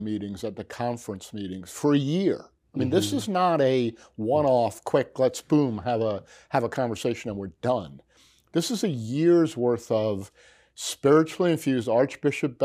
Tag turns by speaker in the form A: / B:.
A: meetings, at the conference meetings for a year. I mean, this is not a one-off, quick, let's boom, have a conversation and we're done. This is a year's worth of spiritually infused Archbishop